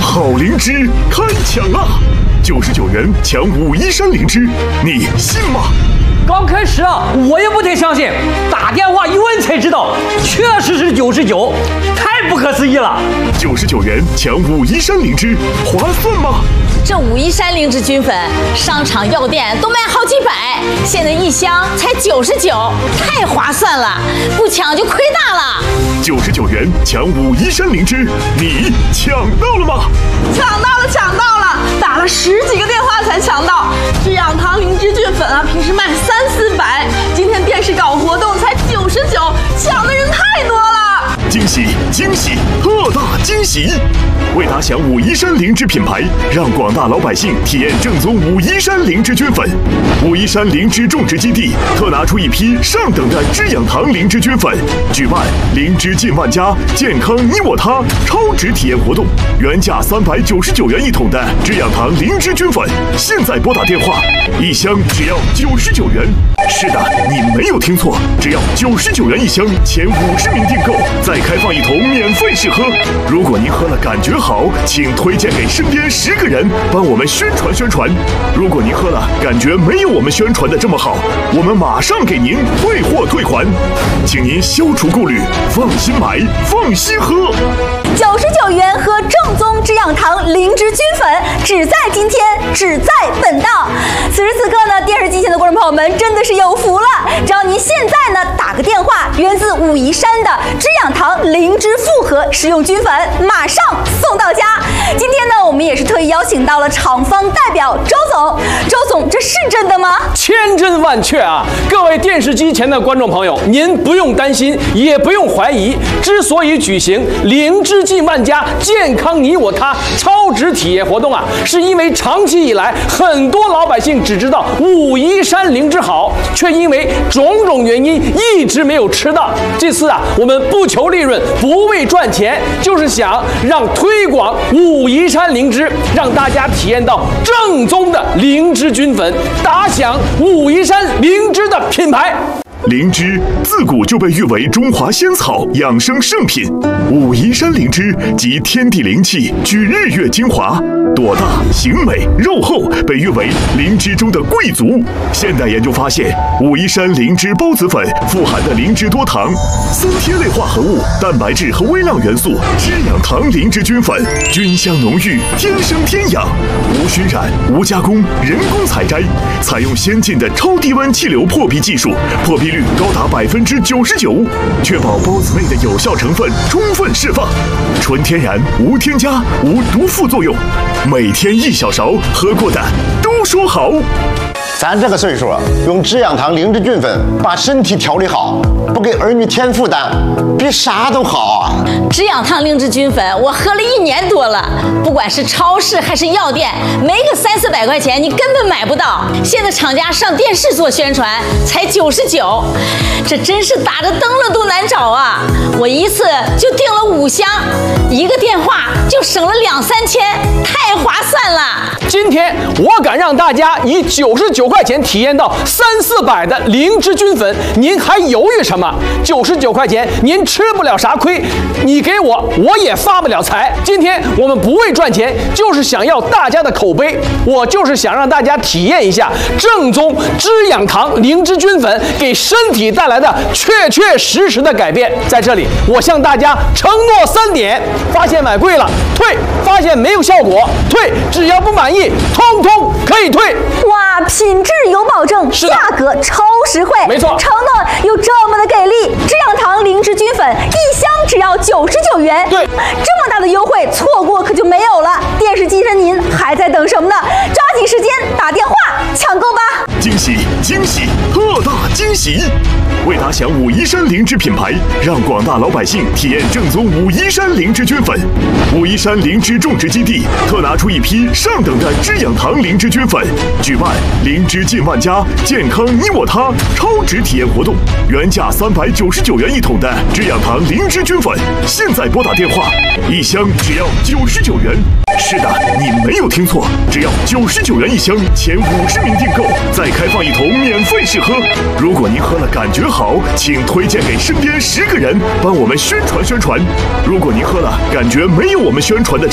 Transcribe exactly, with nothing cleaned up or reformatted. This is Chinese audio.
好灵芝开抢啦！九十九元抢武夷山灵芝，你信吗？ 刚开始啊，我也不太相信，打电话一问才知道，确实是九十九，太不可思议了。 九十九元抢武夷山灵芝，划算吗？ 这武夷山灵芝菌粉，商场药店都卖好几百，现在一箱才九十九，太划算了，不抢就亏大了。 九十九元抢武夷山灵芝，你抢到了吗？ 抢到了，抢到了，打了十几个电话才抢到。制氧堂灵芝菌粉啊，平时卖三四百，今天电视搞活动才九十九，抢的人太多了。 惊喜惊喜，特大惊喜！为打响武夷山灵芝品牌，让广大老百姓体验正宗武夷山灵芝菌粉。武夷山灵芝种植基地特拿出一批上等的制氧堂灵芝菌粉，举办灵芝进万家，健康你我他超值体验活动。原价三百九十九元一桶的制氧堂灵芝菌粉，现在拨打电话，一箱只要九十九元。是的，你没有听错，只要九十九元一箱，前五十名订购再开放一桶免费试喝。如果您喝了感觉好，请推荐给身边十个人，帮我们宣传宣传。如果您喝了感觉没有我们宣传的这么好，我们马上给您退货退款，请您消除顾虑，放心买，放心喝。 九十九元喝正宗制氧堂灵芝菌粉，只在今天，只在本档。此时此刻呢，电视机前的观众朋友们真的是有福了，只要您现在呢打个电话，源自武夷山的制氧堂灵芝复合食用菌粉，马上送到家。今天呢，我们也是特意邀请到了厂方代表周总。周总，这是真的吗？ 千真万确啊！各位电视机前的观众朋友，您不用担心，也不用怀疑。之所以举行灵芝进万家，健康你我他超值体验活动啊，是因为长期以来，很多老百姓只知道武夷山灵芝好，却因为种种原因一直没有吃到。这次啊，我们不求利润，不为赚钱，就是想让推广武夷山灵芝，让大家体验到正宗的灵芝菌粉，打响武夷山灵芝的品牌。 灵芝自古就被誉为中华仙草、养生圣品。武夷山灵芝集天地灵气，聚日月精华，朵大形美，肉厚，被誉为灵芝中的贵族。现代研究发现，武夷山灵芝孢子粉富含的灵芝多糖、三萜类化合物、蛋白质和微量元素，制氧堂灵芝菌粉菌香浓郁，天生天养，无熏染、无加工、人工采摘，采用先进的超低温气流破壁技术，破壁率高达百分之九十九，确保孢子内的有效成分充分释放，纯天然，无添加，无毒副作用。每天一小勺，喝过的都说好。 咱这个岁数，用制氧堂灵芝菌粉把身体调理好，不给儿女添负担，比啥都好啊！ 制氧堂灵芝菌粉我喝了一年多了，不管是超市还是药店，没个三四百块钱你根本买不到。现在厂家上电视做宣传才九十九，这真是打着灯笼都难找啊！我一次就订了五箱，一个电话就省了两三千，太划算了。 今天我敢让大家以九十九块钱体验到三四百的灵芝菌粉，您还犹豫什么？九十九块钱您吃不了啥亏，你给我我也发不了财。今天我们不为赚钱，就是想要大家的口碑，我就是想让大家体验一下正宗制氧堂灵芝菌粉给身体带来的确确实实的改变。在这里我向大家承诺三点：发现买贵了退，发现没有效果退，只要不满意通通可以退。 哇，品质有保证，价格超实惠， 没错， 承诺又这么的给力。制氧堂灵芝菌粉一箱只要九十九元， 对， 这么大的优惠，错过可就没有了。电视机前您还在等什么呢？抓紧时间打电话抢购吧！ 惊喜惊喜，特大惊喜！为打响武夷山灵芝品牌，让广大老百姓体验正宗武夷山灵芝菌粉。武夷山灵芝种植基地特拿出一批上等的制氧堂灵芝菌粉，举办灵芝进万家，健康你我他超值体验活动。原价三百九十九元一桶的制氧堂灵芝菌粉，现在拨打电话，一箱只要九十九元。是的，你没有听错，只要九十九元一箱，前五十名订购再开放一桶免费试喝。如果您喝了感觉好，请推荐给身边十个人，帮我们宣传宣传。如果您喝了感觉没有我们宣传的